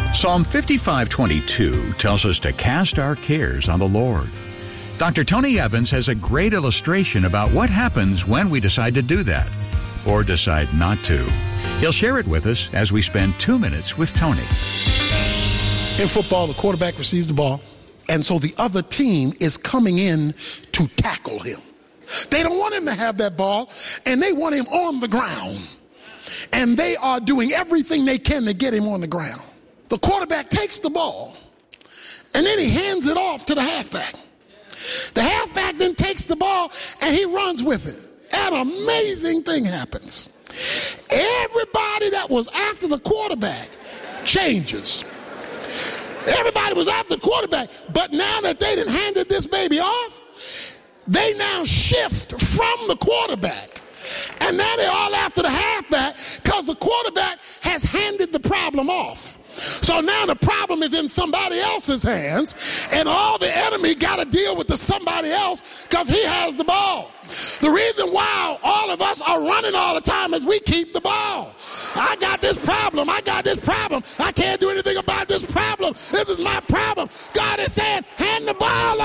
Psalm 55:22 tells us to cast our cares on the Lord. Dr. Tony Evans has a great illustration about what happens when we decide to do that, or decide not to. He'll share it with us as we spend 2 minutes with Tony. In football, the quarterback receives the ball, and so the other team is coming in to tackle him. They don't want him to have that ball, and they want him on the ground. And they are doing everything they can to get him on the ground. The quarterback takes the ball, and then he hands it off to the halfback. The halfback then takes the ball, and he runs with it. An amazing thing happens. Everybody that was after the quarterback changes. Everybody was after the quarterback, but now that they done handed this baby off, they now shift from the quarterback. And now they're all after the halfback because the quarterback has handed the problem off. So now the problem is in somebody else's hands, and all the enemy got to deal with the somebody else because he has the ball. The reason why all of us are running all the time is we keep the ball. I got this problem. I can't do anything about this problem. This is my problem. God is saying, hand the ball